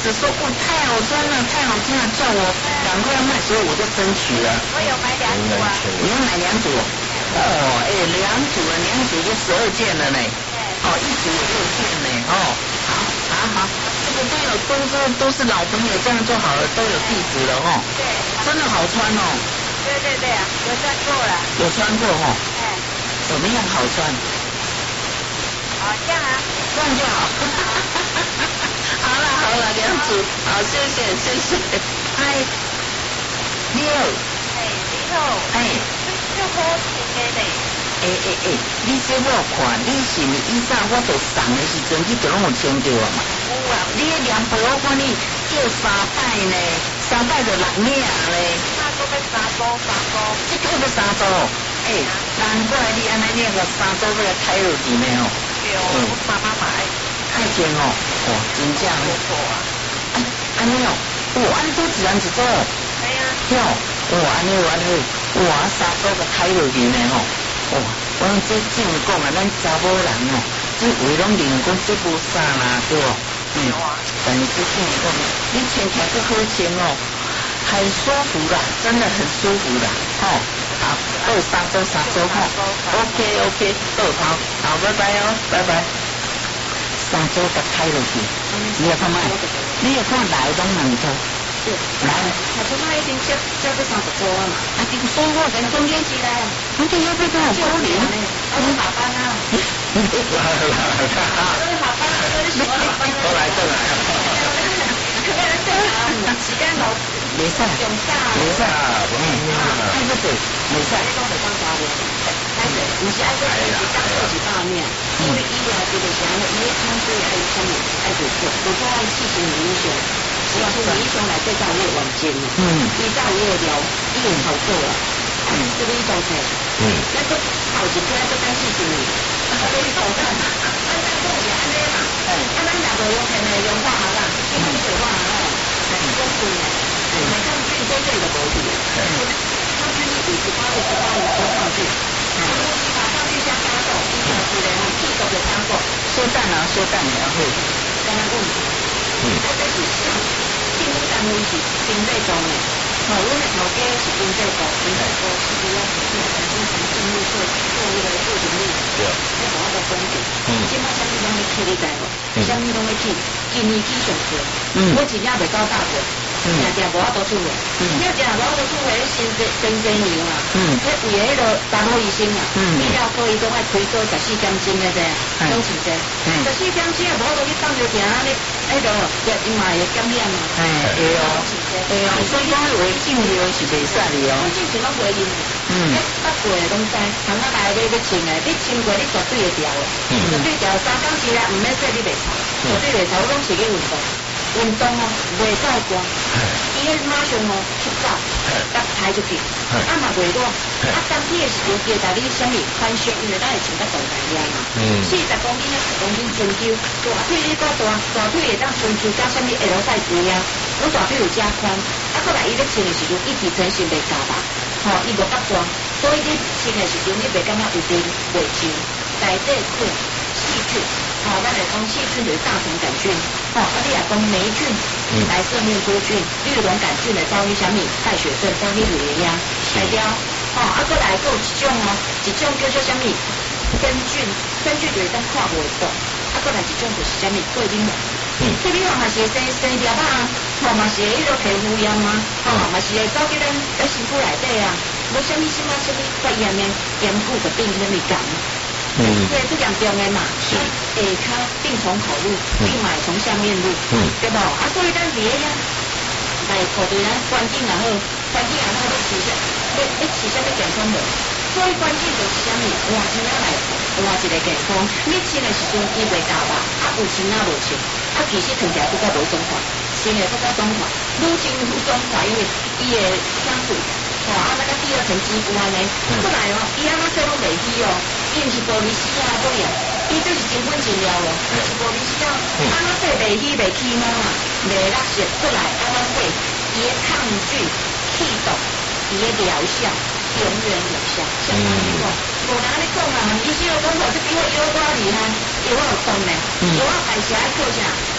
子说哦太好穿了，太好穿了，叫我赶快卖，所以我就争取了。 我有买2组啊。 你要买2组？哦，哎，2组了，2组就12件了呢。哦，1组6件呢。哦，好，这个都是老朋友，这样就好了，都有地址了哦。 对， 真的好穿哦。 对啊，有穿过了。 有穿过哦。怎么样好穿？ 好这样啊， 这样就好。好了，2组，好，谢谢。哎，6。 就好穿的呢。 你这我看，你是你以前我就送的时阵，你就拢有穿着嘛？ 有啊。 你的凉被我看你叫3摆呢，3摆就6领嘞。 那都要3组。 这个要3组。难怪你安尼个3组要开落去呢哦。 对哦，我妈妈买。 太甜哦，真正不错啊。安尼哦，安尼都自然1组。 对啊。 安尼3组个开落去呢吼。我这怎讲啊？咱查某人哦，这为拢认讲这无啥啦，对不？但是怎讲呢？你穿起来好穿哦，很舒服啦，真的很舒服啦，好，都有3组哈。OK，都好，拜拜哦，拜拜。3组个开落去，你要看卖，你要看来拢2组。来， 他说他一定叫这30组啊嘛。 你说我人中间起来，你这要不要收敛？ 你好班啊！都是好班， 都来。 时间老没事，太不对，没事。 不是爱做是当做是大面，因为医疗这个啥呢？伊康水爱什么爱做做，不过按细心英雄，细心英雄来对照越往前嘛，依照越聊越好做了，这个一种菜，那个好几天就当细心你，这一种菜，按照做也安尼嘛，咱两个用天的用化学啦，天空水化学啦，中规的，每抗菌真正的保底，抗菌一58都抗菌。马上去香加豆，1小时的气都给汤过。 收蛋然后刚刚问题，这是进入单位是经济中的，阮的头家是经济部，是主要是进入做那个做盈利，这我都公平。今麦什么拢要去你知无？什么拢要去，今年起上多，我真正袂到大过。定无法度出货，要定无法度出货，先年啊，迄为迄个大陆医生啊，医疗科伊总爱开做14点钟的啫，拢是这14点钟也无法度去放着行啊，迄个伊嘛会感染嘛， 所以讲违禁的是袂使的哦， 进前拢袂用，捌过的拢知，行啊来你要穿的，你穿过你绝对会掉的，绝对掉3工时啦，毋免说你袂臭，绝对袂臭，我拢是去运动哦，袂够光，伊迄马上哦吸走，甲排出去，嘛袂热，冬天的时阵伊会甲你啥物翻身，因为咱会穿甲大大件嘛，40公斤啊10公斤春秋，大腿你够大腿会当春秋加啥物 L 赛子啊，阮大腿有加宽，过来伊咧穿的时阵，伊体成型袂加吧，伊无甲光，所以你穿的时阵你袂感觉有点袂潮，内底菌细菌。咱来讲细菌就是大肠杆菌，你来讲霉菌、白色面珠菌、绿脓杆菌的遭遇什么败血症、遭遇乳炎呀，来掉。过来还有一种叫做什么根菌就是咱看不懂。过来一种就是什么桂林王，桂林王嘛是会生条啊，嘛是会迄个皮肤炎啊，嘛是会走去咱身躯内底啊，无什么发炎的炎固的病什么感。对，这严重的嘛，下骹病从口入，病脉从下面入，对不？所以咱伫个内部对咱环境也好，你饲啥物健康无？所以关键就是啥物？换钱仔来换一个健康。你穿的时阵伊袂够吧？有穿无穿？其实穿起来更加无爽快，穿的更加爽快，愈穿愈爽快，因为伊的香水。那个第2层肌肤安尼，过来伊安怎说拢袂起伊毋是玻璃丝啊，不呀，伊就是真粉真料是玻璃丝啊，安怎说袂起毛啊，袂落色过来，安怎说伊的抗菌、去毒，伊的疗效永远有效。像安尼讲，无人安尼讲啊，医生讲这比我药我厉害，药我有讲呢，药我排泄靠啥？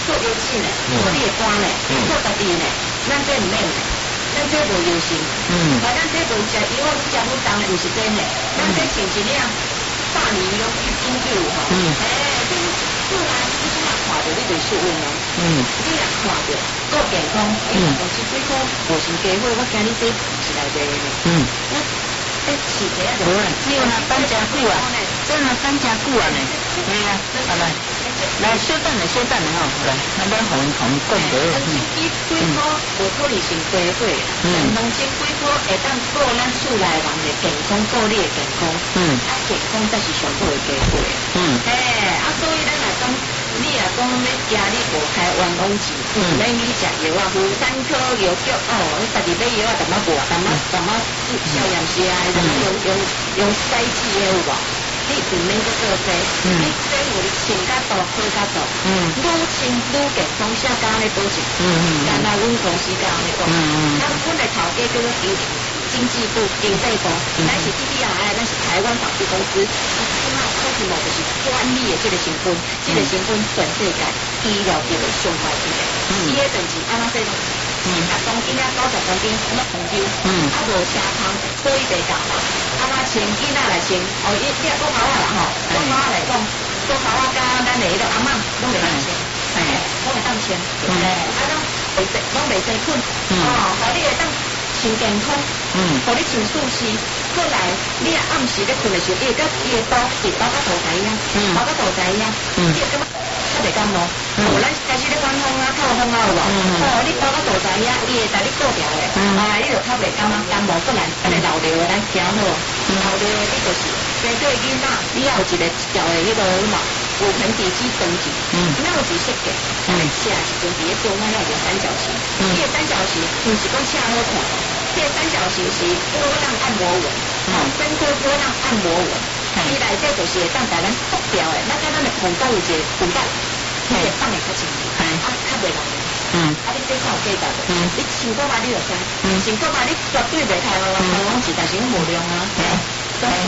做油脂呢，做你的肝呢，做家己呢，咱这唔免呢，咱这无油性，咱这无食油啊，食不当的，唔是真的，咱这前一领大米用研究吼，你出来你即马看到你就受运哦，你若看到够健康，你若讲这几颗无成加伙，我惊你这是来卖的，饲起啊就好啦， 只有那等真久啊，真那等真久啊呢，嘿啊，来小等下吼，来，咱红讲过。 几颗无可能成加伙，两千几颗会当顾咱厝内人的健康，顾你的健康，健康才是上好的加伙。所以咱来讲，你若讲要惊你无开冤枉钱，免去食药啊，负3颗药脚你家己买药啊，淡仔无，淡仔消炎是啊，用塞子的有无？你唔免去做这，你生活你穿较大，喝较大，愈穿愈健康，啥工咧保证？但那阮公司讲咧讲，阮的头家叫做经济部、经济部，咱是 DBI，咱是台湾纺织公司，开始无就是管理的这个成分，这个成分全世界医疗界的上坏一个，伊个等级安怎说呢？10公斤啊，90公斤，什么红酒，无车汤，所以袂共嘛。安怎穿囡仔来穿，你若讲好啦吼，讲好来讲，讲好甲咱的迄个阿嬷拢袂当穿，拢会当穿，拢袂生菌，互你会当穿健康，互你穿舒适。过来，你若暗时咧困的时候，伊会包是包甲肚仔一样，包甲肚仔一样，你会感觉较袂感冒。咱开始咧管风啊、透风啊有无？你包甲肚仔一样，伊会带你顾掉的，你就较袂感冒过来，安尼老掉的咱行好，老掉的你就是生做囡仔，你也有一个条的迄个什么骨盆底肌增肌，那有一设计，吃的时阵伫咧做，咱要有三角形，伊个三角形毋是讲请好看。这3角形是波浪按摩纹，深刻波浪按摩纹，伊内底就是会当带咱复掉的，咱甲咱的盆骨有一个盆骨，伊会放会较清楚，较袂老。你这看有计较的，你穿过嘛你就知，穿过嘛你绝对袂太好，讲是但是无量啊，真大。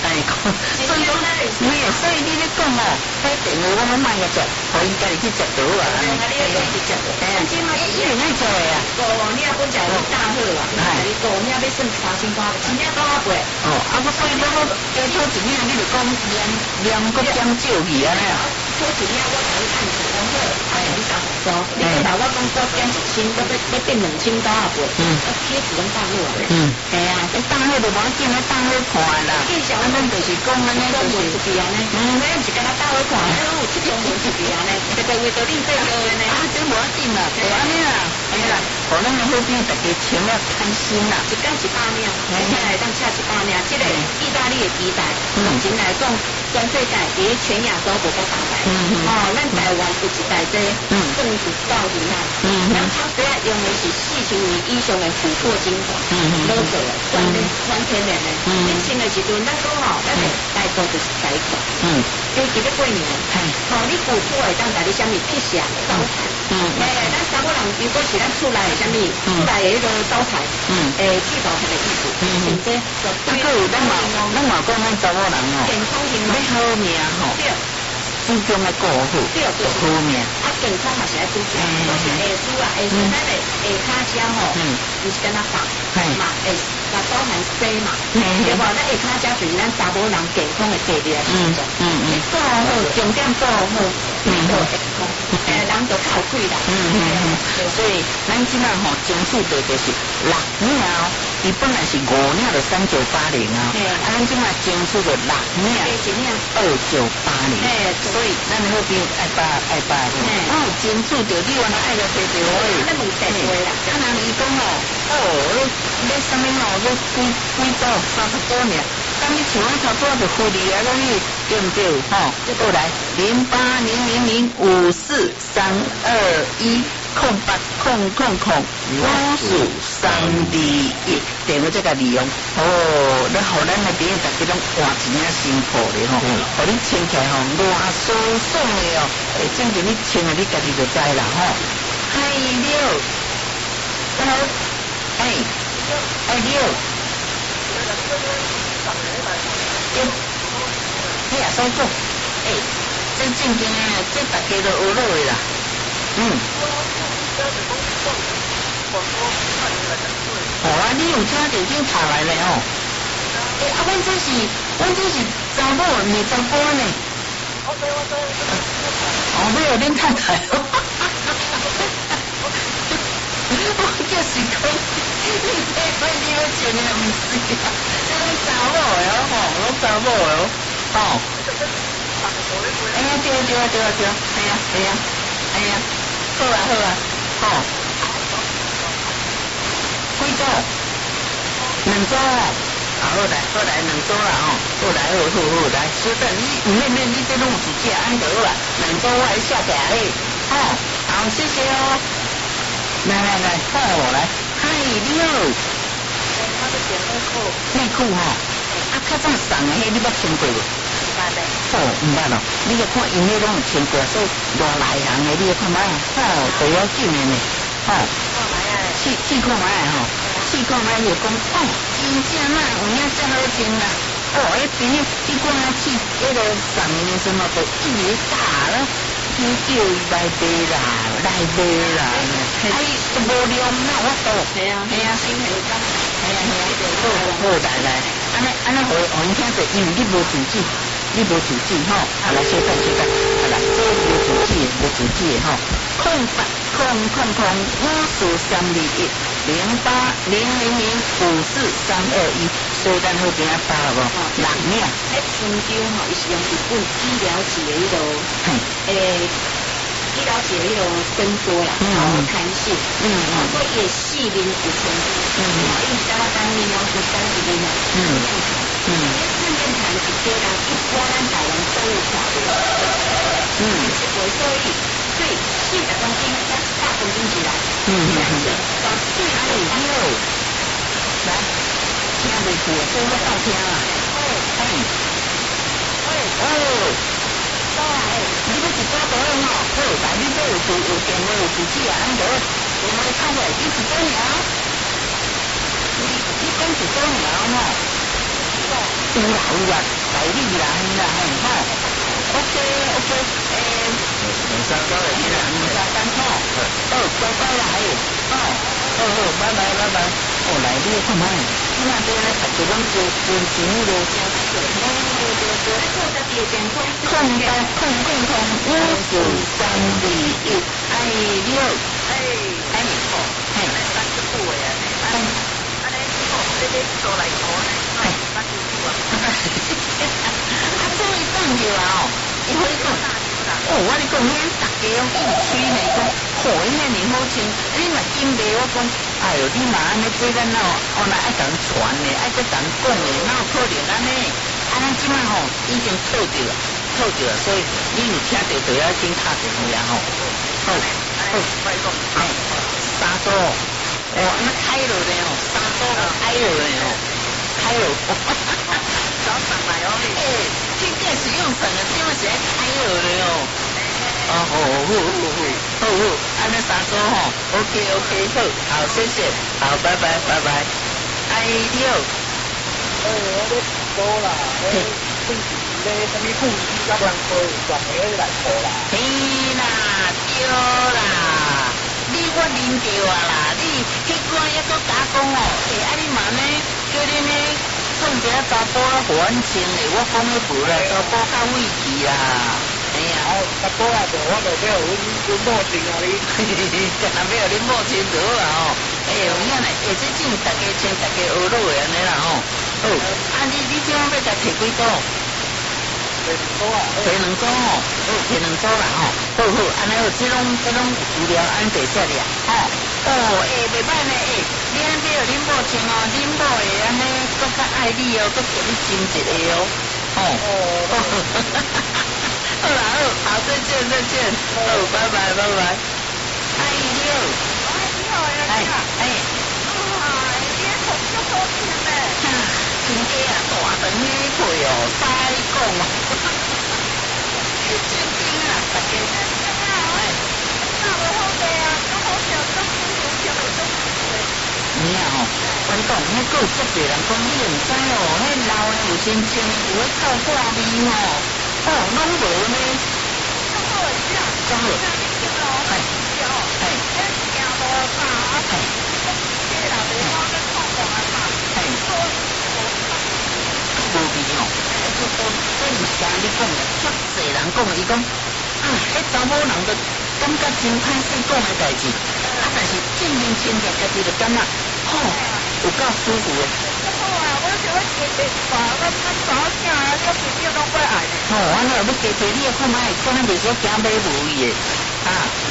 所以你咧讲迄电话我们卖个食，可以家己去食到啊。 你要去食，即嘛是你爱做的啊。 你若本食有大好啊，你你要算3000块，1领到啊倍。 我所以我加抽1领，你就讲量搁减少去安尼啊。 抽1领我甲你按成功好，你3收，你老我讲多减1000，要变2000到啊倍，贴纸拢大好啊。 大好就无要紧，大好看啦。咱就是讲安尼就是出去安尼，咱是敢若大好看，有这种出去安尼，特别为着恁这个呢， 这无要紧啦，就安尼啦，互咱的好朋友大家穿了开心啦。 一天100领，每天来当请100领，这个意大利的鸡蛋，目前来讲，全世界伫全亚洲无够大台，咱台湾有一台这政府到云南，咱他主要用的是4000年以上的琥珀精华，老做的，全天然的，你穿的时阵，咱讲咱的大多就是白款，尤其咧过年，你琥珀会当带你什么辟邪招财，咱三个人如果是咱厝内的什么，厝内的迄个招财，聚宝盆的意思，甚至还有咱嘛讲咱查某人健康要好命注重的过好，好命。 健康嘛是爱注重，都是下肢啊，下身咱的下骹脚不是跟他绑嘛，包含背嘛，对无？咱下骹脚就是咱查某人健康的第二个时阵，你做好，重点做好，你就会健康，人就较有气啦。 所以咱即马争取到就是6领，伊本来是5领就3980啊，咱即马争取到6领2980，所以咱好朋友爱巴争取到你原来爱个提着我咱问第几啦？ 啊人伊讲你啥物你几多30多年，当你像我差不多就付你啊，对不对？过来080054321080505321，电话这个利用你互咱的朋友大家拢换一领新裤咧互你穿起来热爽爽的正经你穿了你家己就知啦嗨六你也使讲这正经的这大家都学落的啦哦啊，你有听到警察来了哦？啊，阮这是查某，唔是查甫呢。哦，没有恁太太。我就是讲，你这块你要穿的唔是啊，拢查某的吼，拢查某的哦。哎呀，对，哎呀，好啊，好，几组？2组哦。好来，2组啦哦，好来，稍等你，免，你这拢有自己安得啦，2组我来下台诶，好，谢谢哦。来，好来，嗨，你好。我是内裤吼，较早送的迄你捌穿过无？唔捌咯，你著看因迄拢有穿过，所以偌内行的，你著看卖，都要紧的呢，试看卖吼，试看卖就讲，真正哪有影遮好穿啦，迄边你看去迄个送的时候都一直打了。叫伊来买啦，都无量那我都，系啊，新系咁，系啊，好来，安尼好因听者，因为你无自己吼，来稍等，好啦，这无自己吼，08005432108000543221，所以咱好边啊打无，6秒。春秋吼，伊是用日本医疗级的迄个，医疗级的迄个伸缩啦，弹性，所以伊细鳞有成功，伊是咱当面哦，是30厘米，四面弹是这人一般咱台湾都有看过，所以40公斤加8公斤起来，最好有来，听袂住，所以我倒听啊，你要一组多吼，好，来你这有电话有手机啊，安得，电话敲过来，你一组了，你讲一组了吼，有啦，代理啦，吼 ，OK，三组的，三组，乖来，拜拜，来你看卖，那边咧，大家拢做钱路正控，终于讲着啊伊可以讲，我你讲，你大家用一吹来讲，因遐尼好穿，你若金卖我讲，哎哟，你嘛安尼做咱哪爱甲人传的，爱甲人讲的，哪有可能安尼？咱即摆吼已经套着，所以你有听到就要紧拍电话吼。好，三组，安尼开落咧吼，三组开落咧吼，早上来哦，真正是用省的，这么是爱开落咧哦。好，安尼三组吼 ，OK，好，谢谢，好，拜拜。你好。我做啦，咧什么护士甲人科专门来做啦。嘿啦，对啦，我啉着啊啦，你迄款还佫加讲哦，你嘛呢，叫恁呢创一个查甫啦，互阮穿的，我讲迄句啦，查甫较委屈啦。哎呀，查甫啊，我就要阮某穿啊你，干那要恁某穿就好啊吼。有影嘞，这种大家穿，大家学落的安尼啦吼。好，你即摆要甲摕几组？摕2组吼，摕2组啦吼。好，安尼好，这种资料安地写哩啊。袂歹呢，你安要恁某穿哦，恁某会安尼佫较爱你哦，佫给你亲一个哦。好啦，好，再见，好，拜拜。哎，你好。真假啊，大长的腿哦，再讲哦，真紧啊，大家。那我好个啊，我好笑，当初有听到这你啊吼，阮讲迄个有足侪人讲，你毋知哦，迄老的有先穿，有迄透挂味吼，拢无呢。中好， 无味哦，这毋是你讲的，足侪人讲的，伊讲啊，迄查某人就感觉真歹势讲的代志，啊，但是正面亲切家己就感觉，吼，有够舒服的。 我想要加提吧，我早起啊，我朋友拢过来。 哦，安尼要加提，你也看卖，可能就是惊买无伊的，啊。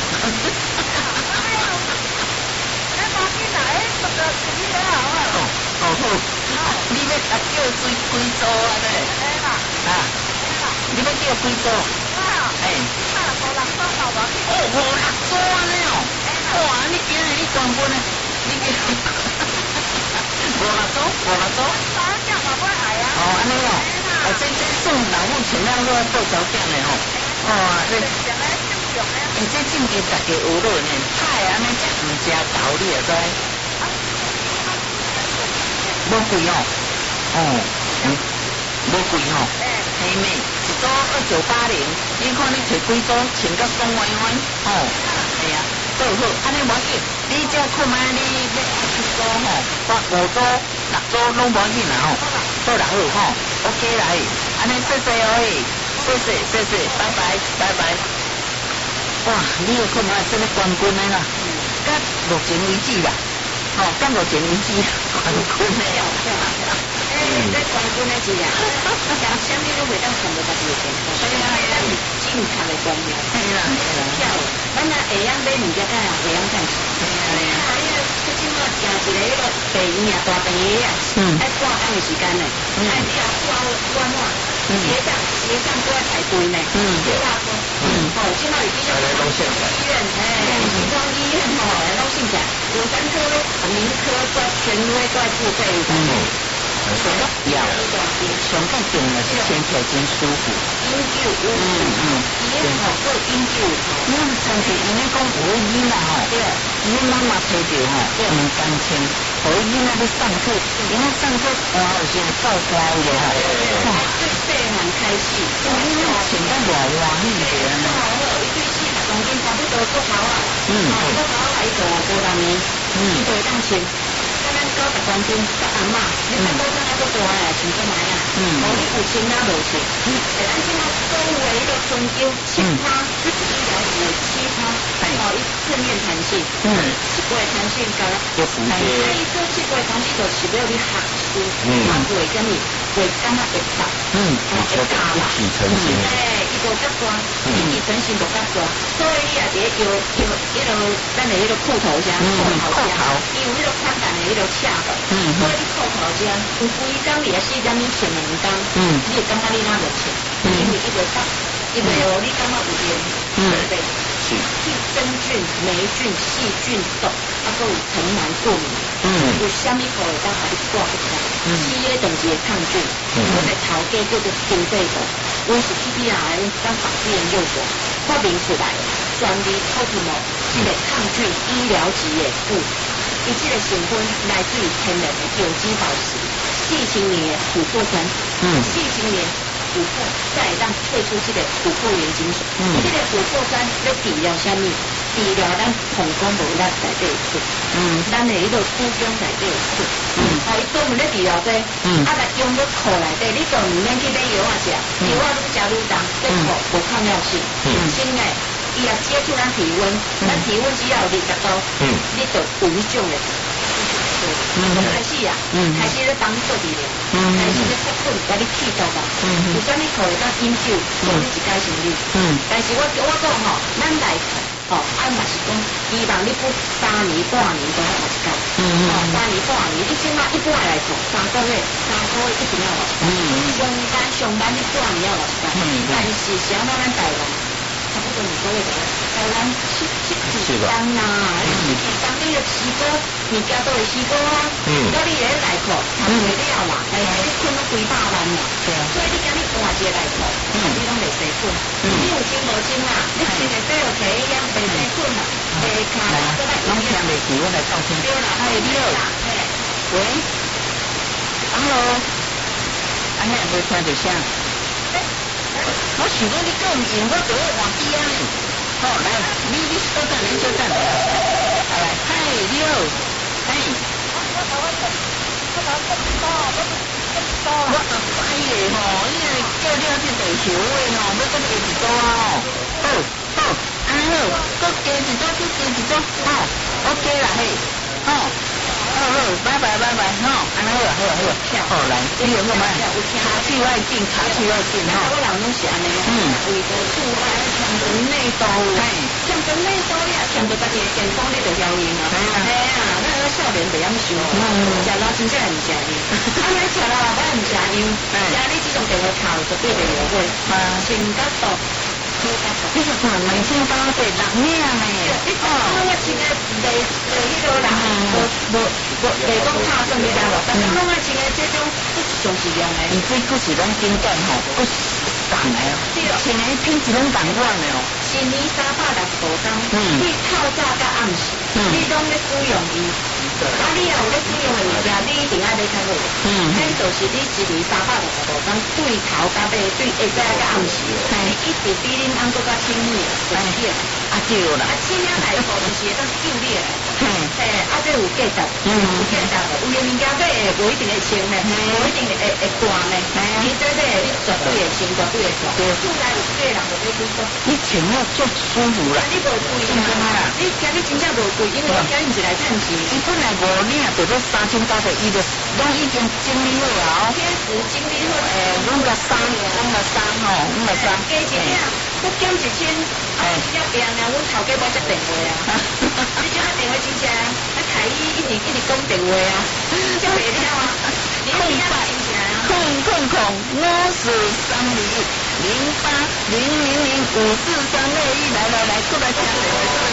哦好，你要叫几组啊？呢？啊，你要叫几组？哎，哦，5、6组安尼哦。哇，你今日你冠军呢？你叫5、6组。哦，安尼哦，这算老母穿了我报条件的吼。哇，这正经大家学落呢，菜安尼食唔食够你也知。无贵哦，无贵哦，嘿妹，一组2980，你看你摕几组，穿甲爽歪歪，哦，系啊，都好，安尼无要紧，你只看卖你要一组吼，我5组、6组拢无要紧啦吼，好啦好吼 ，OK 来，安尼谢谢哦，谢谢，拜拜。哇，你又看卖真个冠军的啦，到目前为止啦。哦，到目前为止，冠军的哦， 这冠军的是啊，讲什么都袂当看到家己的健康，所以咱是正常的观念。 系啦， 跳，咱若会晓买物件，敢也会晓赚钱。你即阵我行一个迄个病院啊，大病院啊，爱挂工的时间呢，你若挂晚，结账都要排队呢，对吧？即摆有比较医院，西方医院吼，拢剩下有3科民科挂权威挂付费的。 要上较重的是穿起来真舒服。 研究，伊个吼做研究， 因为长期因为讲有囡仔吼，因为妈妈摕着吼，唔甘清，有囡仔要上课，因为上课有时照乖的吼。 对细汉开始， 穿得偌欢喜的呢。 伊对4公斤差不多骨头啊，骨头啊，伊就无人呢，伊就会当穿。咱90公斤，甲阿嬷，你看多少那个大啊，穿做买啊，无你有穿啊无穿，咱即马所有的迄个春秋7%，医疗级7%，伊正面弹性，7月弹性高，伊做7月弹性就是要你学书，学会啥物，会感觉会大，会大啦， 起成型， 伊就较大，伊起成型就较大，所以你也得有迄个咱的迄个裤头啥，裤头，伊有迄个宽版的迄个恰的，所以你裤头遮有规工你也4点你穿2工，你会感觉你哪无穿，因为伊袂大，伊袂哦，你感觉有点，对不对？去真菌、霉菌、细菌毒，还有尘螨过敏，有虾米可会当互你挂不开？CA 等级的抗菌，我在头家叫做金肺毒，我是 PPI 当法制研究所发明出来的，专利 Optimal 这个抗菌医疗级的物，伊这个成分来自于天然的有机宝石，4000年的琥珀酸，4000年。琥珀再让退出这个琥珀原金属，这个琥珀酸要治疗什么？治疗咱膀胱无力内底有出，咱的迄个子宫内底有出，伊专门咧治疗这，来用到裤内底，你就唔免去买药食，药愈食愈重，对裤无抗药性，新的伊也接触咱体温，咱体温只要有20度，你就有一种的。开始啊，开始咧帮你做治疗，开始咧发困，甲你气到吧。有啥物可会当研究，做你一解生理。但是我讲吼，咱来看，嘛是讲，希望你不3年半年都要学一解。3年半年，你即马一般来讲，3个月一定要学一解。上班你半年要学一解。但是想到咱台湾，差不多2个月就台湾7天啦，你的时歌，物件都会时歌啊。我你来内裤，差不多了啦，但是你困到几百万啦。所以你今日换一个内裤，你拢袂使困。你有钱无钱啦，你穿会使有摕一样，袂使困啦，袂卡啦， 拢听袂起，我来照听。 对啦， 你好，喂 ，Hello， 安尼也袂听到声。我想讲你够唔用，我就要换机啊。好，来，你稍等，你稍等。来，嗨。 你好，嘿。我知嘅吼，因为叫了这地球的吼，要搁加一组啊吼。好，安尼好，搁加一组，吼 ，OK 啦嘿，吼，好，拜拜，吼，安尼好，好，来，你有冇买？卡去外进，吼。 我人拢是安尼啊，为着厝外强身内刀，强身内刀你也强着家己的健康，你就晓用啊。嘿啊，咱个少年袂晓想，食老真正毋食药，啊，咱食老我毋食药，食你这种电话头绝对袂后悔，性格多。 你是看明星包的人命呢？ 我穿个袂迄落人，袂讲拍算你知无？但是拢爱穿个这种不上质量的。 伊这佫是咱经典吼，佫是重的哦。穿的品质拢同款的哦。 1年365天，你透早甲暗时，你拢咧使用伊。啊，你也有咧使用的物件，你一定爱买较好。迄就是你1年365天，对头甲尾，对下早甲暗时，一直比恁翁搁较清爽，对不对？ 啊对啦。 啊，清凉来补就是会当救你的。啊，这有价值，有价值的。有的物件买的无一定会清的，无一定会断的。你这买的你绝对会清，绝对会断。厝内有这人就买几种。 你穿了足舒服啦。 你无贵啊？你今日真正无贵，因为我今日毋是来趁钱。 伊本来5领就要3900，伊就拢已经整理好啊。 天时整理好。 阮个衫吼， 加一领，我减1000。要变啊！阮头家买只电话啊，你这电话真正，啊台语一直讲电话啊，这袂了啊！你要真正啊！05032080000543221，来，过来听电话。